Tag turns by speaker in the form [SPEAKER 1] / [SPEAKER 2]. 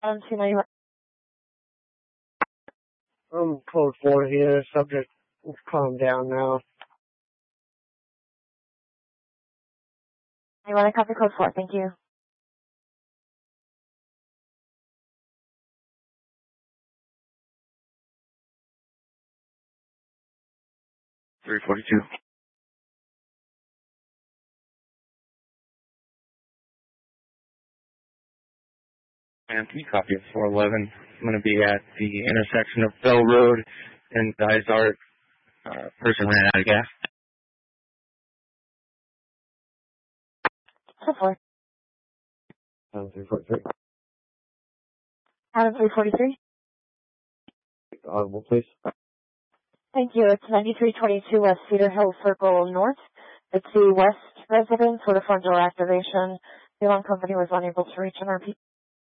[SPEAKER 1] Code 4 here. Subject is calmed down now.
[SPEAKER 2] You want to copy code 4? Thank you.
[SPEAKER 3] $342. And can you copy of 411? I'm going to be at the intersection of Bell Road and Dysart. Person ran out of gas.
[SPEAKER 2] Code 4.
[SPEAKER 1] 343.
[SPEAKER 2] Adam 343.
[SPEAKER 1] Audible, please.
[SPEAKER 2] Thank you. It's 9322 West Cedar Hill Circle North. It's the West residence with a front door activation. The alarm company was unable to reach an RP.